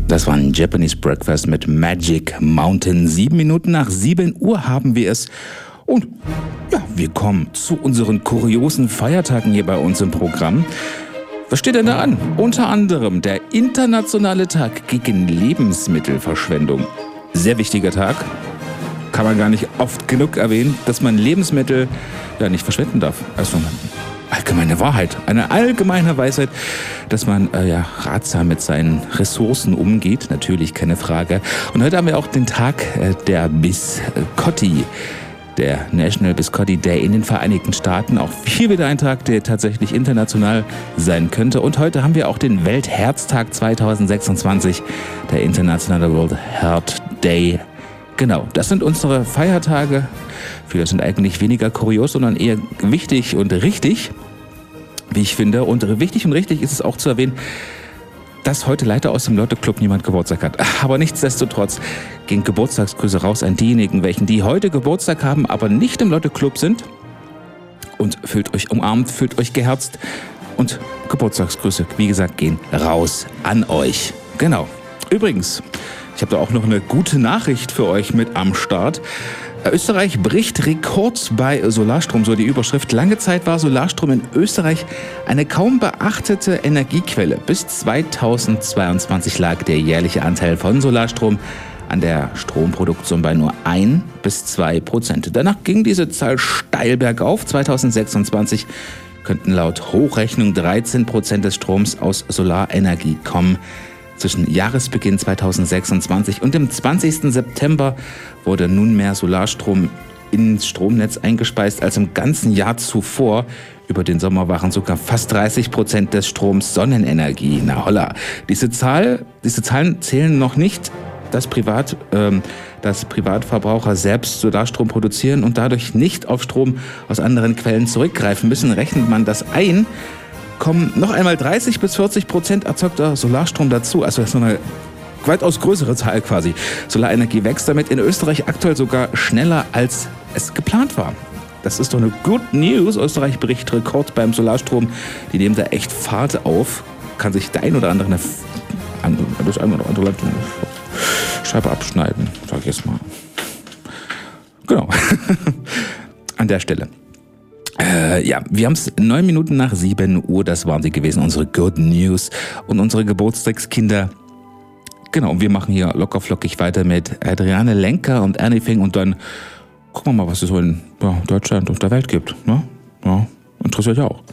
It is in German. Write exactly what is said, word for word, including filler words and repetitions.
Das war ein Japanese Breakfast mit Magic Mountain. Sieben Minuten nach sieben Uhr haben wir es. Und ja, wir kommen zu unseren kuriosen Feiertagen hier bei uns im Programm. Was steht denn da an? Unter anderem der Internationale Tag gegen Lebensmittelverschwendung. Sehr wichtiger Tag. Kann man gar nicht oft genug erwähnen, dass man Lebensmittel ja nicht verschwenden darf. Also allgemeine Wahrheit, eine allgemeine Weisheit, dass man äh, ja ratsam mit seinen Ressourcen umgeht. Natürlich, keine Frage. Und heute haben wir auch den Tag äh, der Biscotti. Der National Biscotti Day in den Vereinigten Staaten. Auch hier wieder ein Tag, der tatsächlich international sein könnte. Und heute haben wir auch den Weltherztag zwanzig sechsundzwanzig, der Internationale World Heart Day. Genau, das sind unsere Feiertage. Viele sind eigentlich weniger kurios, sondern eher wichtig und richtig, wie ich finde. Und wichtig und richtig ist es auch zu erwähnen, dass heute leider aus dem Lotte-Club niemand Geburtstag hat. Aber nichtsdestotrotz gehen Geburtstagsgrüße raus an diejenigen, welchen die heute Geburtstag haben, aber nicht im Lotte-Club sind. Und fühlt euch umarmt, fühlt euch geherzt. Und Geburtstagsgrüße, wie gesagt, gehen raus an euch. Genau. Übrigens, ich habe da auch noch eine gute Nachricht für euch mit am Start. Österreich bricht Rekord bei Solarstrom, so die Überschrift. Lange Zeit war Solarstrom in Österreich eine kaum beachtete Energiequelle. Bis zweitausendzweiundzwanzig lag der jährliche Anteil von Solarstrom an der Stromproduktion bei nur ein bis zwei Prozent. Danach ging diese Zahl steil bergauf. zweitausendsechsundzwanzig könnten laut Hochrechnung dreizehn Prozent des Stroms aus Solarenergie kommen. Zwischen Jahresbeginn zweitausendsechsundzwanzig und dem zwanzigsten September wurde nunmehr Solarstrom ins Stromnetz eingespeist als im ganzen Jahr zuvor. Über den Sommer waren sogar fast dreißig Prozent des Stroms Sonnenenergie. Na holla. Diese Zahl, diese Zahlen zählen noch nicht, dass, Privat, ähm, dass Privatverbraucher selbst Solarstrom produzieren und dadurch nicht auf Strom aus anderen Quellen zurückgreifen müssen. Rechnet man das ein, kommen noch einmal dreißig bis vierzig Prozent erzeugter Solarstrom dazu. Also das ist eine weitaus größere Zahl quasi. Solarenergie wächst damit in Österreich aktuell sogar schneller, als es geplant war. Das ist doch eine Good News. Österreich bricht Rekord beim Solarstrom. Die nehmen da echt Fahrt auf. Kann sich der ein oder andere, das ein oder andere Land Scheibe abschneiden, sag ich jetzt mal. Genau. An der Stelle. Äh, ja, wir haben es neun Minuten nach sieben Uhr, das waren sie gewesen, unsere Good News und unsere Geburtstagskinder. Genau, und wir machen hier locker flockig weiter mit Adriane Lenker und Anything und dann gucken wir mal, was es so in ja, Deutschland und der Welt gibt. Ne? Ja, interessiert ja auch.